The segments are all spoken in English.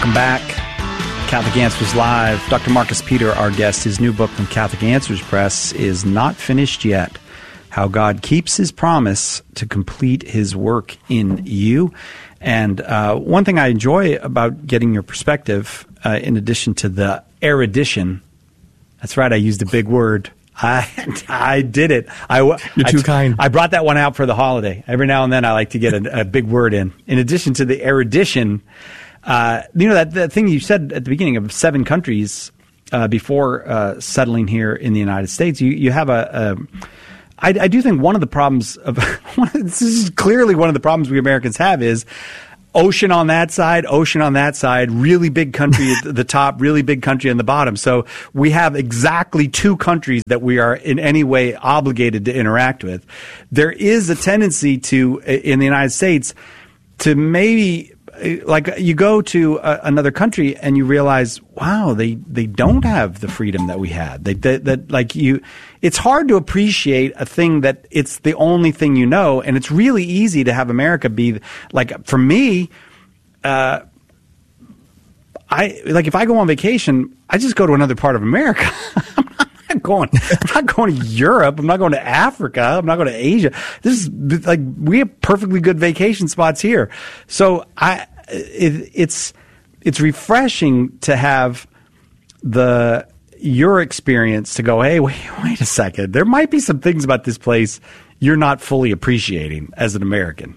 Welcome back. Catholic Answers Live. Dr. Marcus Peter, our guest. His new book from Catholic Answers Press is Not Finished Yet: How God Keeps His Promise to Complete His Work in You. And one thing I enjoy about getting your perspective, in addition to the erudition, that's right, I used a big word. I did it. You're too kind. I brought that one out for the holiday. Every now and then I like to get a big word in. In addition to the erudition, that thing you said at the beginning of 7 countries before settling here in the United States, you have I do think one of the problems of this is clearly one of the problems we Americans have is ocean on that side, really big country at the top, really big country on the bottom. So we have exactly 2 countries that we are in any way obligated to interact with. There is a tendency in the United States to maybe, like, you go to another country and you realize, wow, they don't have the freedom that we had. It's hard to appreciate a thing that it's the only thing you know, and it's really easy to have America be like. For me, if I go on vacation, I just go to another part of America. I'm not going to Europe. I'm not going to Africa. I'm not going to Asia. This is like, we have perfectly good vacation spots here. So it's refreshing to have your experience to go, hey, wait a second. There might be some things about this place you're not fully appreciating as an American.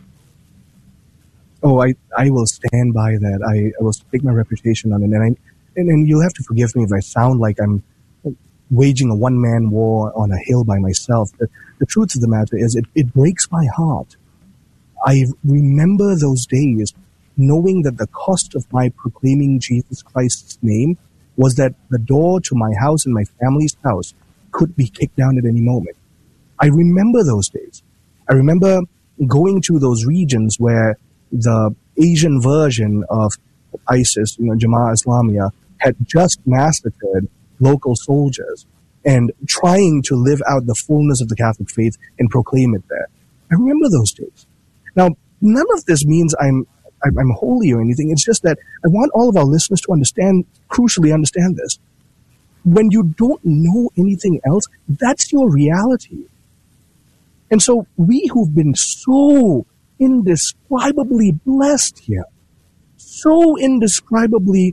Oh, I will stand by that. I will stake my reputation on it. And you'll have to forgive me if I sound like I'm waging a one-man war on a hill by myself. The truth of the matter is it breaks my heart. I remember those days knowing that the cost of my proclaiming Jesus Christ's name was that the door to my house and my family's house could be kicked down at any moment. I remember those days. I remember going to those regions where the Asian version of ISIS, Jamaat Islamiyah, had just massacred local soldiers and trying to live out the fullness of the Catholic faith and proclaim it there. I remember those days. Now, none of this means I'm holy or anything. It's just that I want all of our listeners to crucially understand this. When you don't know anything else, that's your reality. And so we who've been so indescribably blessed here, so indescribably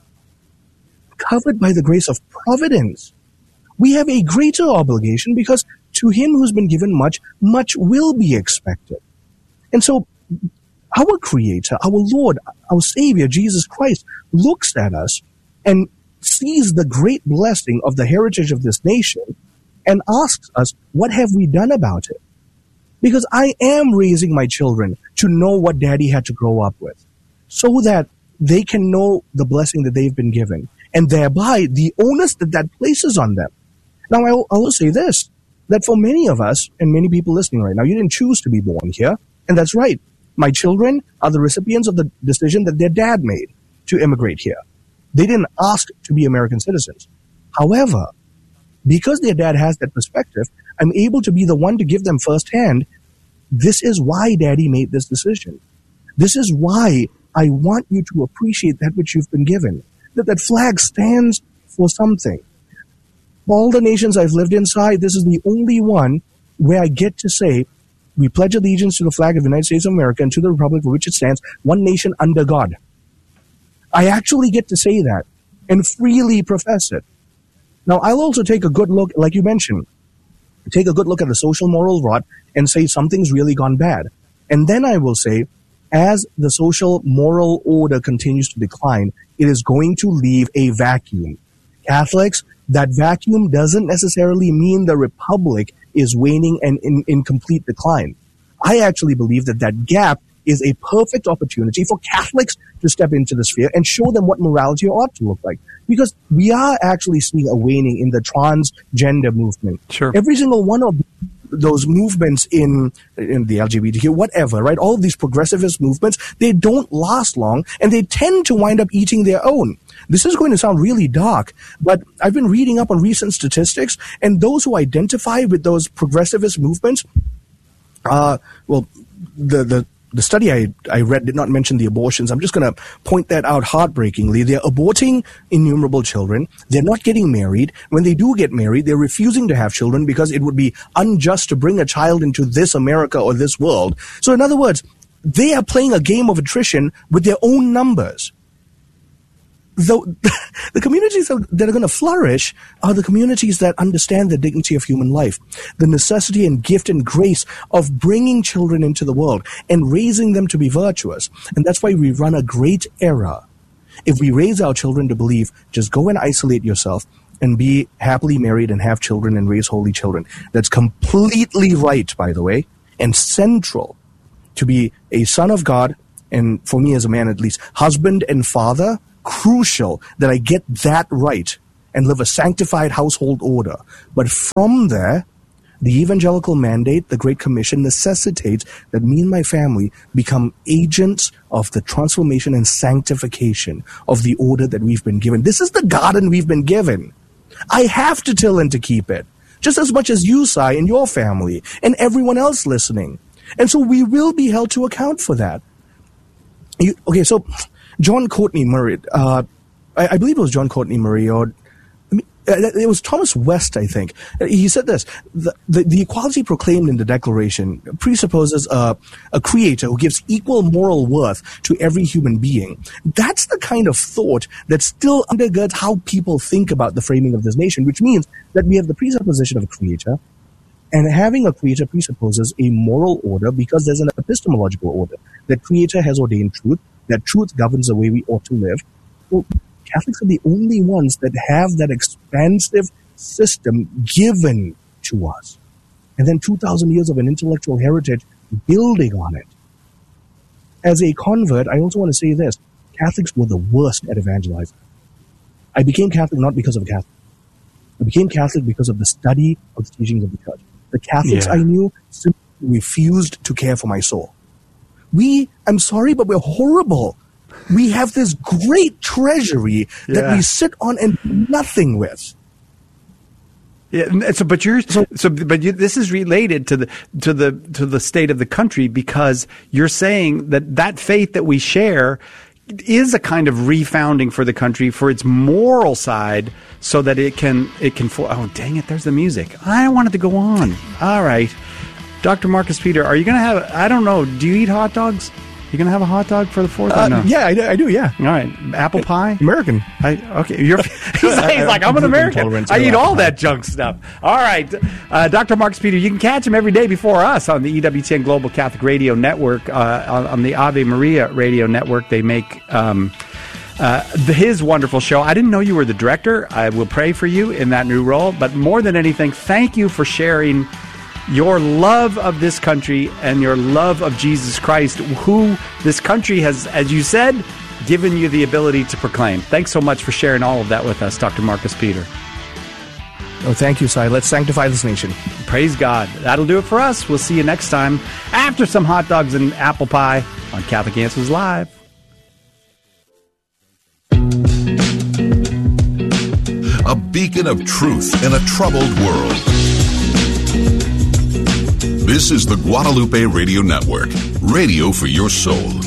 covered by the grace of providence, we have a greater obligation, because to him who's been given much, much will be expected. And so our Creator, our Lord, our Savior, Jesus Christ, looks at us and sees the great blessing of the heritage of this nation and asks us, what have we done about it? Because I am raising my children to know what Daddy had to grow up with, so that they can know the blessing that they've been given, and thereby the onus that places on them. Now, I will say this, that for many of us, and many people listening right now, you didn't choose to be born here, and that's right. My children are the recipients of the decision that their dad made to immigrate here. They didn't ask to be American citizens. However, because their dad has that perspective, I'm able to be the one to give them firsthand, this is why Daddy made this decision. This is why I want you to appreciate that which you've been given. That flag stands for something. All the nations I've lived inside, this is the only one where I get to say, we pledge allegiance to the flag of the United States of America and to the republic for which it stands, one nation under God. I actually get to say that and freely profess it. Now, I'll also take a good look, like you mentioned, take a good look at the social moral rot and say something's really gone bad. And then I will say, as the social moral order continues to decline, it is going to leave a vacuum. Catholics, that vacuum doesn't necessarily mean the republic is waning and in complete decline. I actually believe that gap is a perfect opportunity for Catholics to step into the sphere and show them what morality ought to look like. Because we are actually seeing a waning in the transgender movement. Sure. Every single one of those movements in the LGBTQ, whatever, right? All of these progressivist movements, they don't last long, and they tend to wind up eating their own. This is going to sound really dark, but I've been reading up on recent statistics, and those who identify with those progressivist movements, the the study I read did not mention the abortions. I'm just going to point that out heartbreakingly. They're aborting innumerable children. They're not getting married. When they do get married, they're refusing to have children because it would be unjust to bring a child into this America or this world. So in other words, they are playing a game of attrition with their own numbers. Though the communities that are going to flourish are the communities that understand the dignity of human life, the necessity and gift and grace of bringing children into the world and raising them to be virtuous. And that's why we run a great error. If we raise our children to believe, just go and isolate yourself and be happily married and have children and raise holy children. That's completely right, by the way, and central to be a son of God, and for me as a man at least, husband and father. Crucial that I get that right and live a sanctified household order. But from there, the evangelical mandate, the Great Commission, necessitates that me and my family become agents of the transformation and sanctification of the order that we've been given. This is the garden we've been given. I have to till and to keep it, just as much as you, Sai, and your family, and everyone else listening. And so we will be held to account for that. So John Courtney Murray, I believe it was John Courtney Murray, or it was Thomas West, I think. He said this: the equality proclaimed in the Declaration presupposes a creator who gives equal moral worth to every human being. That's the kind of thought that still undergirds how people think about the framing of this nation, which means that we have the presupposition of a creator, and having a creator presupposes a moral order because there's an epistemological order. That creator has ordained truth, that truth governs the way we ought to live. Well, Catholics are the only ones that have that expansive system given to us. And then 2,000 years of an intellectual heritage building on it. As a convert, I also want to say this. Catholics were the worst at evangelizing. I became Catholic not because of a Catholic. I became Catholic because of the study of the teachings of the church. The Catholics I knew simply refused to care for my soul. I'm sorry, but we're horrible. We have this great treasury that we sit on and do nothing with. Yeah, but this is related to the state of the country, because you're saying that faith that we share is a kind of refounding for the country, for its moral side, so that it can. Oh, dang it! There's the music. I don't want it to go on. All right. Dr. Marcus Peter, are you going to have, I don't know, do you eat hot dogs? You going to have a hot dog for the 4th? Or no? Yeah, I do, yeah. All right. Apple pie? American. Okay. He's like, I'm an American. I eat all that junk stuff. All right. Dr. Marcus Peter, you can catch him every day before us on the EWTN Global Catholic Radio Network, on the Ave Maria Radio Network. They make his wonderful show. I didn't know you were the director. I will pray for you in that new role. But more than anything, thank you for sharing your love of this country and your love of Jesus Christ, who this country has, as you said, given you the ability to proclaim. Thanks so much for sharing all of that with us, Dr. Marcus Peter. Oh, thank you, Sai. Let's sanctify this nation. Praise God. That'll do it for us. We'll see you next time after some hot dogs and apple pie on Catholic Answers Live. A beacon of truth in a troubled world. This is the Guadalupe Radio Network, radio for your soul.